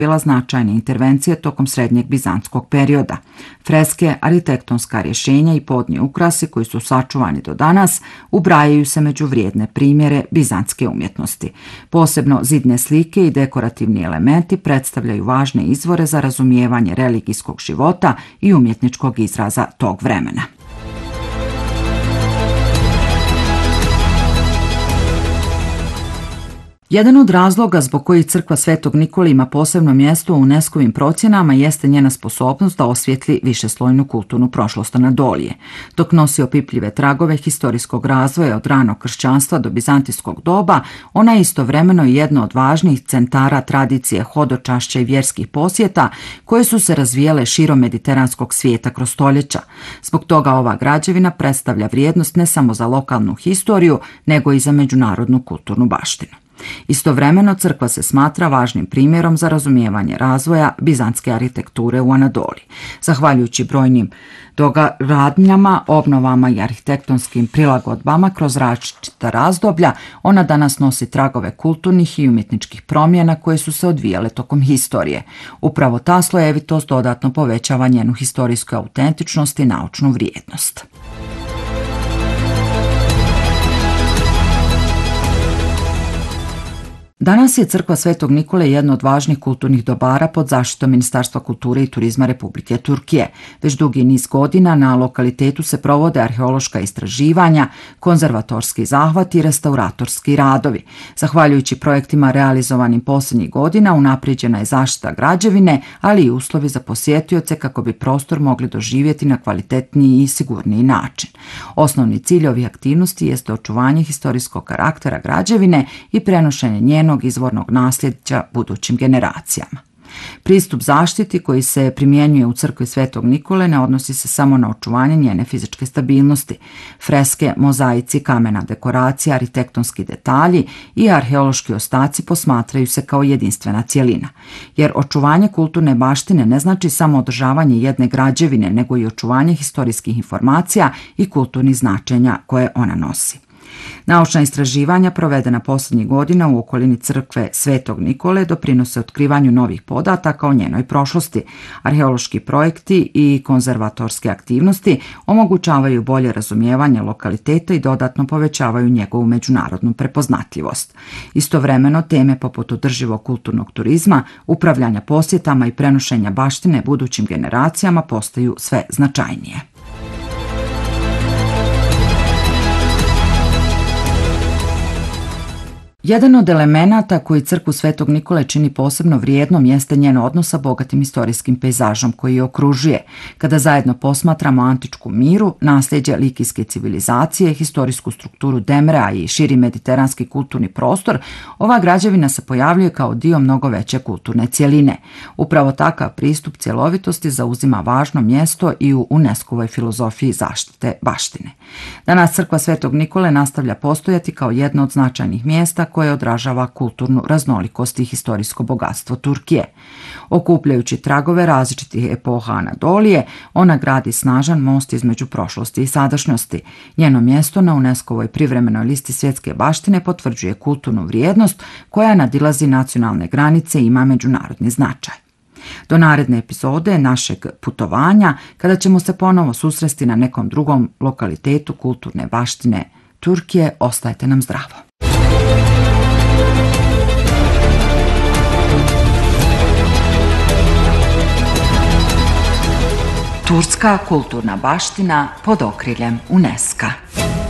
bila značajne intervencije tokom srednjeg bizantskog perioda. Freske, arhitektonska rješenja i podni ukrasi koji su sačuvani do danas ubrajaju se među vrijedne primjere bizantske umjetnosti. Posebno zidne slike i dekorativni elementi predstavljaju važne izvore za razumijevanje religijskog života i umjetničkog izraza tog vremena. Jedan od razloga zbog kojih crkva Svetog Nikole ima posebno mjesto u UNESCO-vim procjenama jeste njena sposobnost da osvijetli višeslojnu kulturnu prošlost Anadolije. Dok nosi opipljive tragove historijskog razvoja od ranog kršćanstva do bizantijskog doba, ona je istovremeno i jedna od važnijih centara tradicije hodočašća i vjerskih posjeta koje su se razvijale širom mediteranskog svijeta kroz stoljeća. Zbog toga ova građevina predstavlja vrijednost ne samo za lokalnu historiju, nego i za međunarodnu kulturnu baštinu. Istovremeno crkva se smatra važnim primjerom za razumijevanje razvoja bizantske arhitekture u Anadoliji. Zahvaljujući brojnim dogaradnjama, obnovama i arhitektonskim prilagodbama kroz različita razdoblja, ona danas nosi tragove kulturnih i umjetničkih promjena koje su se odvijale tokom historije. Upravo ta slojevitost dodatno povećava njenu historijsku autentičnost i naučnu vrijednost. Danas je crkva Svetog Nikole jedna od važnih kulturnih dobara pod zaštitom Ministarstva kulture i turizma Republike Turske. Već dugi niz godina na lokalitetu se provode arheološka istraživanja, konzervatorski zahvati i restauratorski radovi. Zahvaljujući projektima realizovanim posljednjih godina unaprijeđena je zaštita građevine, ali i uslovi za posjetioce kako bi prostor mogli doživjeti na kvalitetniji i sigurniji način. Osnovni cilj ovih aktivnosti jeste očuvanje historijskog karaktera građevine i prenošenje njenog izvornog nasljeđa budućim generacijama. Pristup zaštiti koji se primjenjuje u crkvi Svetog Nikole ne odnosi se samo na očuvanje njene fizičke stabilnosti. Freske, mozaici, kamena dekoracija, arhitektonski detalji i arheološki ostaci posmatraju se kao jedinstvena cjelina. Jer očuvanje kulturne baštine ne znači samo održavanje jedne građevine, nego i očuvanje historijskih informacija i kulturnih značenja koje ona nosi. Naučna istraživanja provedena posljednjih godina u okolini crkve Svetog Nikole doprinose otkrivanju novih podataka o njenoj prošlosti. Arheološki projekti i konzervatorske aktivnosti omogućavaju bolje razumijevanje lokaliteta i dodatno povećavaju njegovu međunarodnu prepoznatljivost. Istovremeno teme poput održivog kulturnog turizma, upravljanja posjetama i prenošenja baštine budućim generacijama postaju sve značajnije. Jedan od elemenata koji crkvu Svetog Nikole čini posebno vrijednom jeste njen odnos sa bogatim historijskim pejzažom koji je okružuje. Kada zajedno posmatramo antičku Miru, nasljeđe likijske civilizacije, historijsku strukturu Demrea i širi mediteranski kulturni prostor, ova građevina se pojavljuje kao dio mnogo veće kulturne cjeline. Upravo takav pristup cjelovitosti zauzima važno mjesto i u UNESCO-voj filozofiji zaštite baštine. Danas crkva Svetog Nikole nastavlja postojati kao jedno od značajnih mjesta koje odražava kulturnu raznolikost i historijsko bogatstvo Turske. Okupljajući tragove različitih epoha Anadolije, ona gradi snažan most između prošlosti i sadašnjosti. Njeno mjesto na UNESCO-voj privremenoj listi svjetske baštine potvrđuje kulturnu vrijednost koja nadilazi nacionalne granice i ima međunarodni značaj. Do naredne epizode našeg putovanja, kada ćemo se ponovo susresti na nekom drugom lokalitetu kulturne baštine Turske, ostajte nam zdravo. Turska kulturna baština pod okriljem UNESCO-a.